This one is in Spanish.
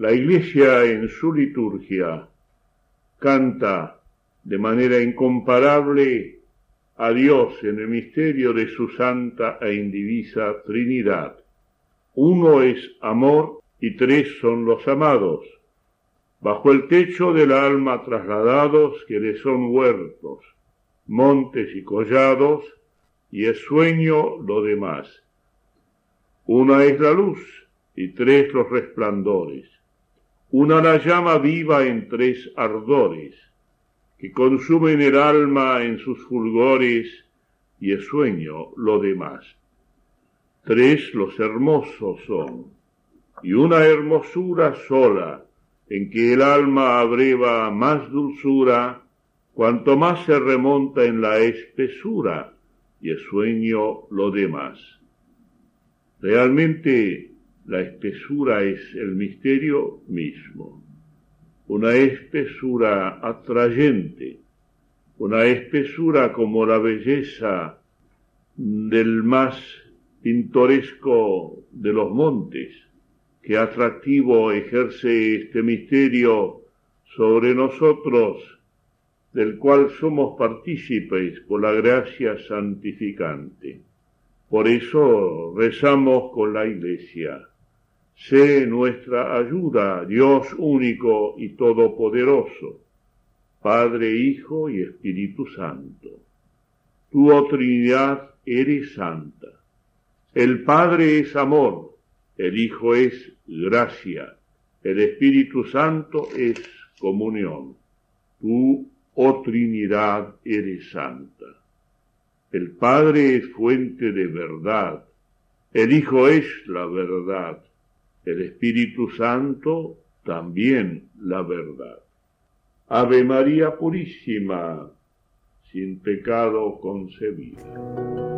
La Iglesia en su liturgia canta de manera incomparable a Dios en el misterio de su santa e indivisa Trinidad. Uno es amor y tres son los amados, bajo el techo del alma trasladados que le son huertos, montes y collados, y es sueño lo demás. Una es la luz y tres los resplandores, una la llama viva en tres ardores, que consumen el alma en sus fulgores, y es sueño lo demás. Tres los hermosos son, y una hermosura sola, en que el alma abreva más dulzura, cuanto más se remonta en la espesura, y es sueño lo demás. Realmente la espesura es el misterio mismo, una espesura atrayente, una espesura como la belleza del más pintoresco de los montes. Qué atractivo ejerce este misterio sobre nosotros, del cual somos partícipes por la gracia santificante. Por eso rezamos con la Iglesia. Sé nuestra ayuda, Dios único y todopoderoso, Padre, Hijo y Espíritu Santo. Tú, oh Trinidad, eres santa. El Padre es amor, el Hijo es gracia, el Espíritu Santo es comunión. Tú, oh Trinidad, eres santa. El Padre es fuente de verdad, el Hijo es la verdad, el Espíritu Santo también la verdad. Ave María Purísima, sin pecado concebida.